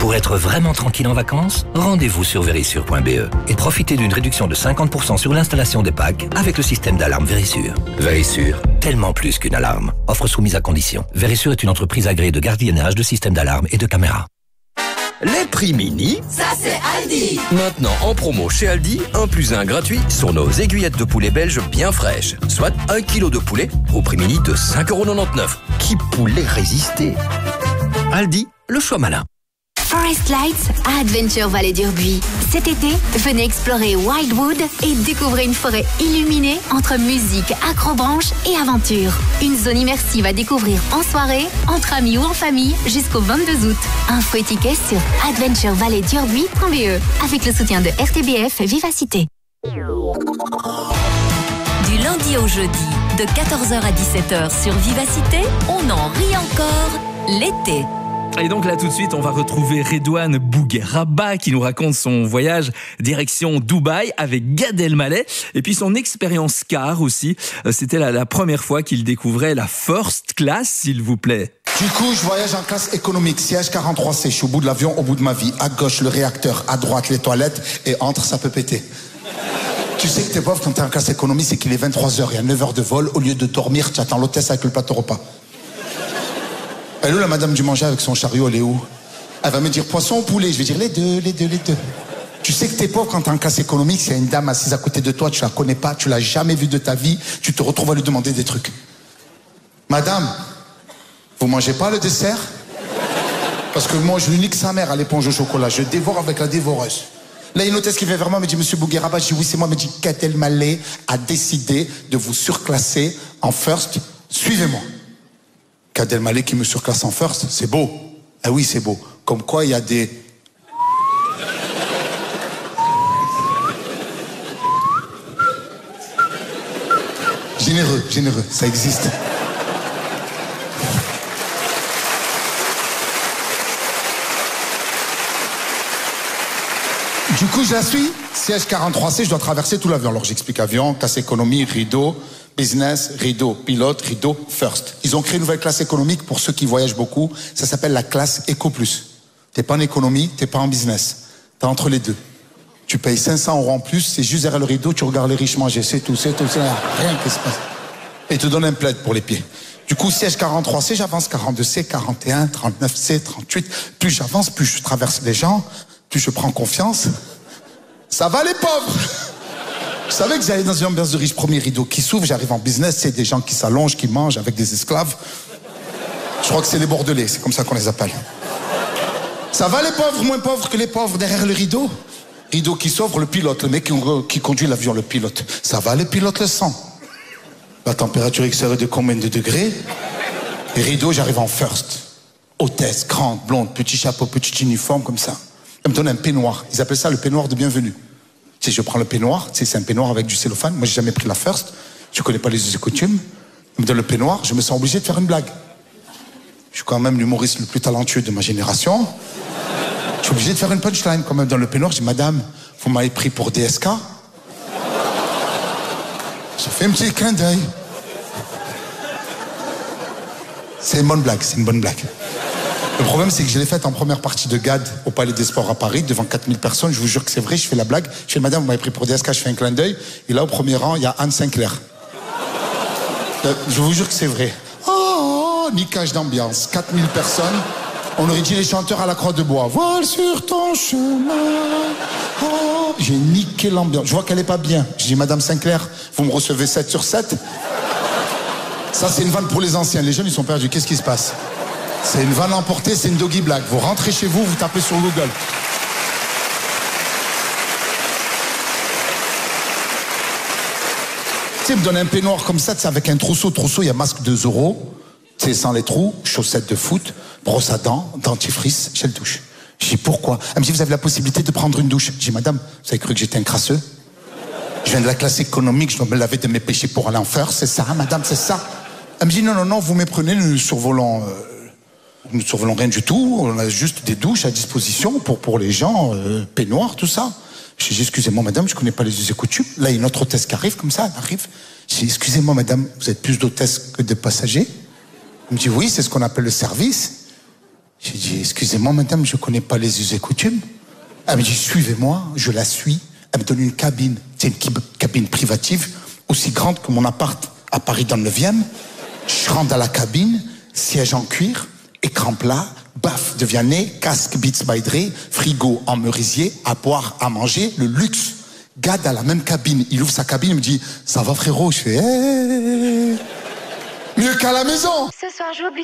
Pour être vraiment tranquille en vacances, rendez-vous sur Verisure.be et profitez d'une réduction de 50% sur l'installation des packs avec le système d'alarme Verisure. Verisure, tellement plus qu'une alarme. Offre soumise à condition. Verisure est une entreprise agréée de gardiennage de systèmes d'alarme et de caméras. Les prix mini, ça c'est Aldi. Maintenant en promo chez Aldi, 1 + 1 gratuit sur nos aiguillettes de poulet belge bien fraîches. Soit 1 kg de poulet au prix mini de 5,99 €. Qui pourrait résister? Aldi, le choix malin. Forest Lights à Adventure Vallée d'Urbuy. Cet été, venez explorer Wildwood et découvrez une forêt illuminée entre musique, acrobranche et aventure. Une zone immersive à découvrir en soirée, entre amis ou en famille jusqu'au 22 août. Info et tickets sur adventurevalleydurbuy.be avec le soutien de RTBF Vivacité. Du lundi au jeudi, de 14h à 17h sur Vivacité, on en rit encore l'été. Et donc là tout de suite on va retrouver Redouane Bougueraba qui nous raconte son voyage direction Dubaï avec Gad Elmaleh et puis son expérience car aussi. C'était la première fois qu'il découvrait la first class, s'il vous plaît. Du coup, je voyage en classe économique, siège 43C, je suis au bout de l'avion, au bout de ma vie. À gauche, le réacteur, à droite, les toilettes, et entre, ça peut péter. Tu sais que t'es pauvre quand t'es en classe économique, c'est qu'il est 23h, il y a 9 heures de vol, au lieu de dormir, tu attends l'hôtesse avec le plateau repas. Elle est où la madame du manger avec son chariot, elle est où? Elle va me dire poisson ou poulet, je vais dire les deux. Tu sais que t'es pauvre quand t'es en classe économique, s'il y a une dame assise à côté de toi, tu la connais pas, tu l'as jamais vue de ta vie, tu te retrouves à lui demander des trucs. Madame, vous mangez pas le dessert? Parce que moi, je lui nique sa mère à l'éponge au chocolat, je dévore avec la dévoreuse. Là, il y a une hôtesse qui vient vers moi, me dit, monsieur Bougueraba, je dis oui, c'est moi, me dit, Gad Elmaleh a décidé de vous surclasser en first, suivez-moi. Gad Elmaleh qui me surclasse en first, c'est beau. Ah oui, c'est beau. Comme quoi, il y a des... Généreux, ça existe. Du coup, je la suis. Siège 43C, je dois traverser tout l'avion. Alors, j'explique avion, classe économie, rideau, business, rideau, pilote, rideau, first. Ils ont créé une nouvelle classe économique pour ceux qui voyagent beaucoup. Ça s'appelle la classe Eco Plus. T'es pas en économie, t'es pas en business. T'es entre les deux. Tu payes 500 € en plus, c'est juste derrière le rideau, tu regardes les riches manger, c'est tout, rien qui se passe. Et ils te donnent un plaid pour les pieds. Du coup, siège 43C, j'avance 42C, 41, 39C, 38. Plus j'avance, plus je traverse les gens, plus je prends confiance. Ça va les pauvres? Je savais que j'allais dans une ambiance de riche. Premier rideau qui s'ouvre, j'arrive en business, c'est des gens qui s'allongent, qui mangent avec des esclaves. Je crois que c'est les Bordelais, c'est comme ça qu'on les appelle. Ça va les pauvres, moins pauvres que les pauvres derrière le rideau? Rideau qui s'ouvre, le pilote, le mec qui conduit l'avion, le pilote. Ça va, le pilote le sent. La température extérieure de combien de degrés? Et rideau, j'arrive en first. Hôtesse, grande, blonde, petit chapeau, petit uniforme, comme ça. Elle me donne un peignoir. Ils appellent ça le peignoir de bienvenue. Tu sais, je prends le peignoir, tu sais, c'est un peignoir avec du cellophane. Moi, j'ai jamais pris la first. Je connais pas les us et coutumes. Elle me donne le peignoir, je me sens obligé de faire une blague. Je suis quand même l'humoriste le plus talentueux de ma génération. Je suis obligé de faire une punchline quand même dans le peignoir. Je dis, madame, vous m'avez pris pour DSK? J'ai fait un petit clin d'œil. C'est une bonne blague, c'est une bonne blague. Le problème, c'est que je l'ai faite en première partie de Gad au Palais des Sports à Paris, devant 4000 personnes. Je vous jure que c'est vrai, je fais la blague. Je fais, madame, vous m'avez pris pour DSK, je fais un clin d'œil. Et là, au premier rang, il y a Anne Sinclair. Je vous jure que c'est vrai. Oh, niquage d'ambiance. 4000 personnes. On aurait dit les chanteurs à la croix de bois. Voile sur ton chemin. Oh. J'ai niqué l'ambiance. Je vois qu'elle est pas bien. Je dis, madame Sinclair, vous me recevez 7 sur 7? Ça, c'est une vanne pour les anciens. Les jeunes, ils sont perdus. Qu'est-ce qui se passe? C'est une vanne emportée, c'est une doggy blague. Vous rentrez chez vous, vous tapez sur Google. Tu sais, il me donne un peignoir comme ça, avec un trousseau. Trousseau, il y a masque de Zorro. Tu sais, sans les trous, chaussettes de foot, brosse à dents, dentifrice, gel douche. Je dis, pourquoi? Elle me dit, vous avez la possibilité de prendre une douche. Je dis, madame, vous avez cru que j'étais un crasseux? Je viens de la classe économique, je dois me laver de mes péchés pour aller en faire. C'est ça, madame, c'est ça? Elle me dit, non, vous méprenez, nous survolons rien du tout. On a juste des douches à disposition pour les gens, peignoirs, tout ça. Je dis, excusez-moi, madame, je connais pas les us et coutumes. Là, il y a une autre hôtesse qui arrive, comme ça, elle arrive. Je dis, excusez-moi, madame, vous êtes plus d'hôtesse que de passagers? Elle me dit, oui, c'est ce qu'on appelle le service. J'ai dit, excusez-moi madame, je connais pas les us et coutumes. Elle me dit, suivez-moi, je la suis. Elle me donne une cabine, c'est une cabine privative, aussi grande que mon appart à Paris dans le 9e. Je rentre dans la cabine, siège en cuir, écran plat, baf de Vianney, casque Beats by Dre, frigo en merisier, à boire, à manger, le luxe. Gad à la même cabine, il ouvre sa cabine, il me dit, ça va frérot? Je fais, mieux qu'à la maison. Ce soir j'oublie